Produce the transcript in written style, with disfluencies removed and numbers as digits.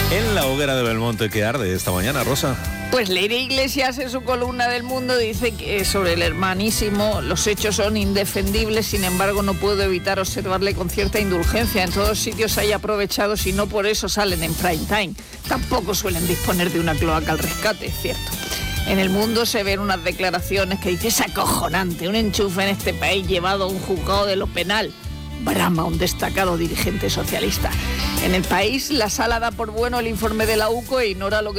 En la hoguera de Belmonte que arde esta mañana, Rosa. Pues Leire Iglesias en su columna del Mundo dice que sobre el hermanísimo los hechos son indefendibles, sin embargo no puedo evitar observarle con cierta indulgencia. En todos sitios hay aprovechados y no por eso salen en prime time. Tampoco suelen disponer de una cloaca al rescate, es cierto. En el Mundo se ven unas declaraciones que dice: es acojonante, un enchufe en este país llevado a un juzgado de lo penal. Brama un destacado dirigente socialista. En El País, la Sala da por bueno el informe de la UCO e ignora lo que